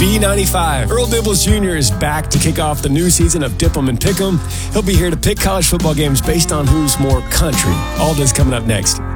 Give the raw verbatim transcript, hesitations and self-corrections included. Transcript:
B ninety-five. Earl Dibbles Junior is back to kick off the new season of Dip 'em and Pick 'em. He'll be here to pick college football games based on who's more country. All this coming up next.